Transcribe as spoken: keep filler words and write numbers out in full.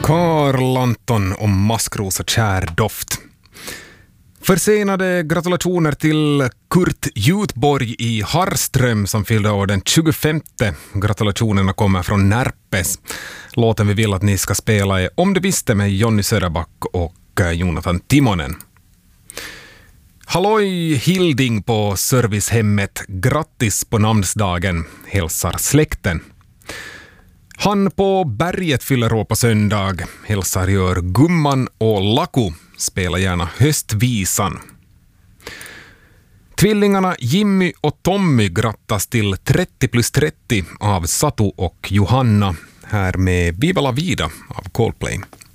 Karl Anton och maskros och kärdoft. Försenade gratulationer till Kurt Jutborg i Harström som fyllde år den tjugofemte. Gratulationerna kommer från Närpes. Låten vi vill att ni ska spela är Om du visste med Jonny Söderback och Jonathan Timonen. Halloj Hilding på servicehemmet. Grattis på namnsdagen, hälsar släkten. Han på berget fyller år på söndag. Hälsar gör Gumman och Laku. Spela gärna höstvisan. Tvillingarna Jimmy och Tommy grattas till trettio plus trettio av Satu och Johanna. Här med Viva la vida av Coldplay.